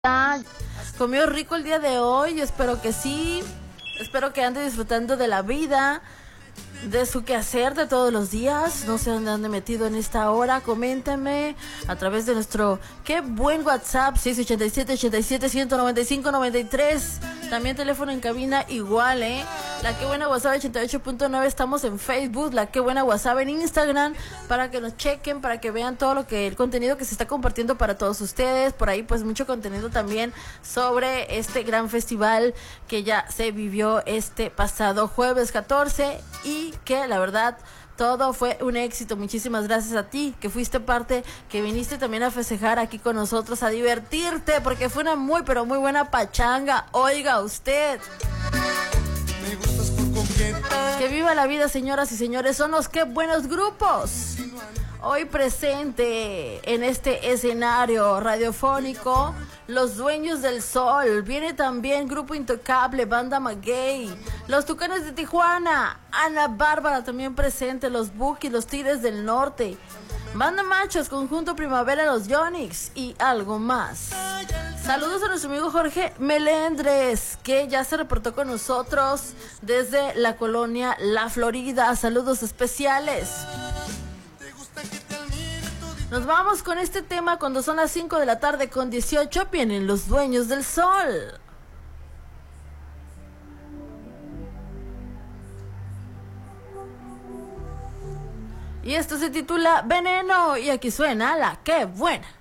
Comió rico el día de hoy, espero que sí. Espero que ande disfrutando de la vida, de su quehacer de todos los días. No sé dónde ande metido en esta hora. Coméntenme a través de nuestro qué buen WhatsApp 687-87-195-93. También teléfono en cabina igual, La Qué Buena WhatsApp 88.9. Estamos en Facebook, La Qué Buena WhatsApp en Instagram, para que nos chequen, para que vean todo el contenido que se está compartiendo para todos ustedes. Por ahí pues mucho contenido también sobre este gran festival que ya se vivió este pasado jueves 14 y que la verdad todo fue un éxito. Muchísimas gracias a ti que fuiste parte, que viniste también a festejar aquí con nosotros, a divertirte, porque fue una muy pero muy buena pachanga. Oiga usted, me gustas por completo. Que viva la vida, señoras y señores. Son los Qué Buenos Grupos hoy presente en este escenario radiofónico. Los Dueños del Sol, viene también Grupo Intocable, Banda Maguey, Los Tucanes de Tijuana, Ana Bárbara también presente, Los Bukis, Los Tigres del Norte, Banda Machos, Conjunto Primavera, Los Yonix y algo más. Saludos a nuestro amigo Jorge Melendres, que ya se reportó con nosotros desde la colonia La Florida. Saludos especiales. Nos vamos con este tema cuando son las 5 de la tarde con 18. Vienen Los Dueños del Sol. Y esto se titula Veneno y aquí suena La Qué Buena.